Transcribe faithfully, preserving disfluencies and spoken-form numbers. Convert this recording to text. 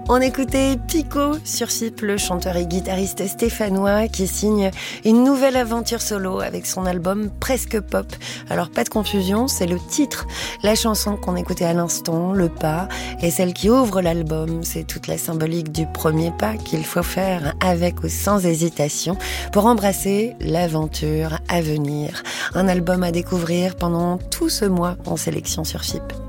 On écoutait Pico sur F I P, le chanteur et guitariste stéphanois qui signe une nouvelle aventure solo avec son album Presque Pop. Alors pas de confusion, c'est le titre. La chanson qu'on écoutait à l'instant, Le Pas, est celle qui ouvre l'album. C'est toute la symbolique du premier pas qu'il faut faire avec ou sans hésitation pour embrasser l'aventure à venir. Un album à découvrir pendant tout ce mois en sélection sur F I P.